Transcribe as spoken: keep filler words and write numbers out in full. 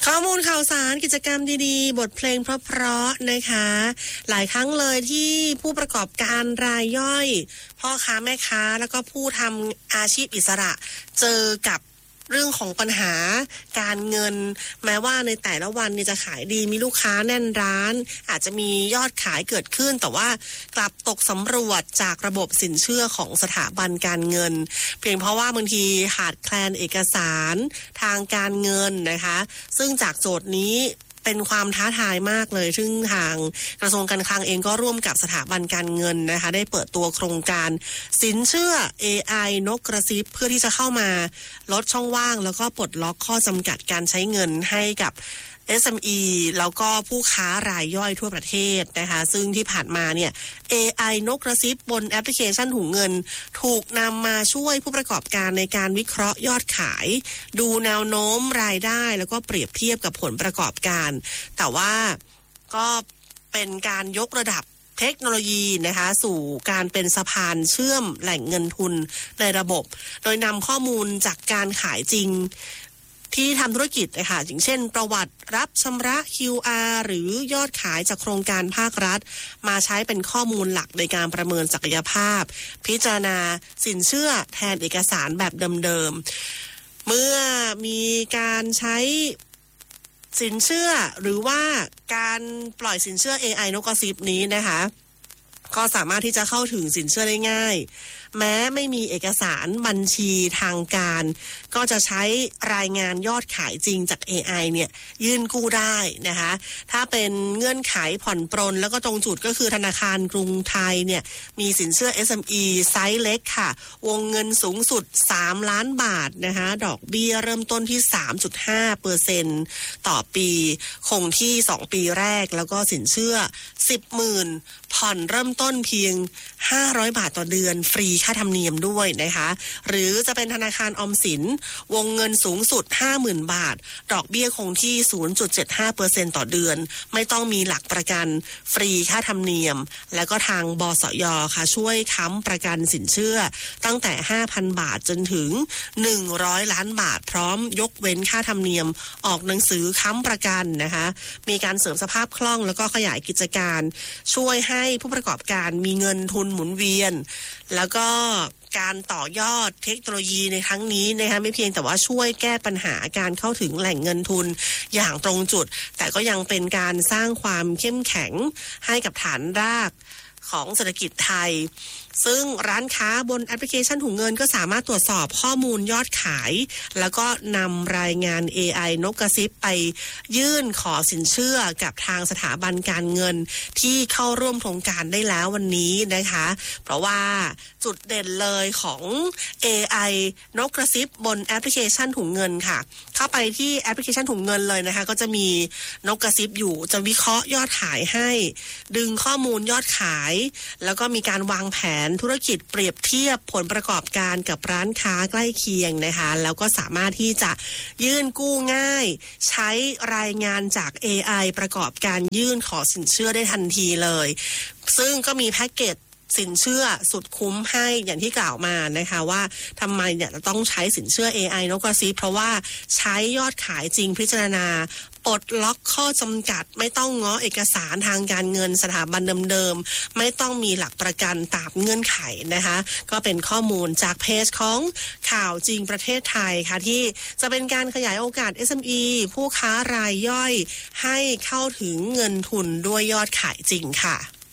ข้อมูลข่าวสารกิจกรรมดีๆบทเพลงเพราะๆนะคะหลายครั้งเลยที่ผู้ประกอบการรายย่อยพ่อค้าแม่ค้าแล้วก็ผู้ทำอาชีพอิสระเจอกับเรื่องของปัญหาการเงินแม้ว่าในแต่ละวันเนี่ยจะขายดีมีลูกค้าแน่นร้านอาจจะมียอดขายเกิดขึ้นแต่ว่ากลับตกสำรวจจากระบบสินเชื่อของสถาบันการเงินเพียงเพราะว่าบางทีขาดแคลนเอกสารทางการเงินนะคะซึ่งจากโจทย์นี้เป็นความท้าทายมากเลยซึ่งทางกระทรวงการคลังเองก็ร่วมกับสถาบันการเงินนะคะได้เปิดตัวโครงการสินเชื่อ เอ ไอ นกกระซิบเพื่อที่จะเข้ามาลดช่องว่างแล้วก็ปลดล็อกข้อจำกัดการใช้เงินให้กับเอส เอ็ม อี แล้วก็ผู้ค้ารายย่อยทั่วประเทศนะคะซึ่งที่ผ่านมาเนี่ย เอ ไอ นกกระซิบบนแอปพลิเคชันถุงเงินถูกนำมาช่วยผู้ประกอบการในการวิเคราะห์ยอดขายดูแนวโน้มรายได้แล้วก็เปรียบเทียบกับผลประกอบการแต่ว่าก็เป็นการยกระดับเทคโนโลยีนะคะสู่การเป็นสะพานเชื่อมแหล่งเงินทุนในระบบโดยนำข้อมูลจากการขายจริงที่ทำธุรกิจนะคะอย่างเช่นประวัติรับชำระ คิว อาร์ หรือยอดขายจากโครงการภาครัฐมาใช้เป็นข้อมูลหลักในการประเมินศักยภาพพิจารณาสินเชื่อแทนเอกสารแบบเดิมๆเมื่อมีการใช้สินเชื่อหรือว่าการปล่อยสินเชื่อ เอ ไอ นกกระซิบนี้นะคะก็สามารถที่จะเข้าถึงสินเชื่อได้ง่ายแม้ไม่มีเอกสารบัญชีทางการก็จะใช้รายงานยอดขายจริงจาก เอ ไอ เนี่ยยื่นกู้ได้นะคะถ้าเป็นเงื่อนไขผ่อนปรนแล้วก็ตรงจุดก็คือธนาคารกรุงไทยเนี่ยมีสินเชื่อ เอส เอ็ม อี ไซส์เล็กค่ะวงเงินสูงสุดสามล้านบาทนะคะดอกเบี้ยเริ่มต้นที่ สามจุดห้าเปอร์เซ็นต์ ต่อปีคงที่สองปีแรกแล้วก็สินเชื่อ สิบหมื่น ผ่อนเริ่มต้นเพียงห้าร้อยบาทต่อเดือนฟรีค่าธรรมเนียมด้วยนะคะหรือจะเป็นธนาคารออมสินวงเงินสูงสุด ห้าหมื่น บาทดอกเบี้ยคงที่ ศูนย์จุดเจ็ดห้าเปอร์เซ็นต์ ต่อเดือนไม่ต้องมีหลักประกันฟรีค่าธรรมเนียมแล้วก็ทางบสย.ค่ะช่วยค้ำประกันสินเชื่อตั้งแต่ ห้าพัน บาทจนถึงหนึ่งร้อยล้านบาทพร้อมยกเว้นค่าธรรมเนียมออกหนังสือค้ำประกันนะคะมีการเสริมสภาพคล่องแล้วก็ขยายกิจการช่วยให้ผู้ประกอบการมีเงินทุนหมุนเวียนแล้วก็การต่อยอดเทคโนโลยีในครั้งนี้นะคะไม่เพียงแต่ว่าช่วยแก้ปัญหาการเข้าถึงแหล่งเงินทุนอย่างตรงจุดแต่ก็ยังเป็นการสร้างความเข้มแข็งให้กับฐานรากของเศรษฐกิจไทยซึ่งร้านค้าบนแอปพลิเคชันถุงเงินก็สามารถตรวจสอบข้อมูลยอดขายแล้วก็นำรายงาน เอ ไอ นกกระซิบไปยื่นขอสินเชื่อกับทางสถาบันการเงินที่เข้าร่วมโครงการได้แล้ววันนี้นะคะเพราะว่าจุดเด่นเลยของ เอ ไอ นกกระซิบบนแอปพลิเคชันถุงเงินค่ะเข้าไปที่แอปพลิเคชันถุงเงินเลยนะคะก็จะมีนกกระซิบอยู่จะวิเคราะห์ยอดขายให้ดึงข้อมูลยอดขายแล้วก็มีการวางแผนธุรกิจเปรียบเทียบผลประกอบการกับร้านค้าใกล้เคียงนะคะแล้วก็สามารถที่จะยื่นกู้ง่ายใช้รายงานจาก เอ ไอ ประกอบการยื่นขอสินเชื่อได้ทันทีเลยซึ่งก็มีแพ็กเกจสินเชื่อสุดคุ้มให้อย่างที่กล่าวมานะคะว่าทำไมเนี่ยจะต้องใช้สินเชื่อ เอ ไอ นกกระซิบเพราะว่าใช้ยอดขายจริงพิจารณาปลดล็อกข้อจำกัดไม่ต้องง้อเอกสารทางการเงินสถาบันเดิมๆไม่ต้องมีหลักประกันตามเงื่อนไขนะคะก็เป็นข้อมูลจากเพจของข่าวจริงประเทศไทยค่ะที่จะเป็นการขยายโอกาส เอส เอ็ม อี ผู้ค้ารายย่อยให้เข้าถึงเงินทุนด้วยยอดขายจริงค่ะ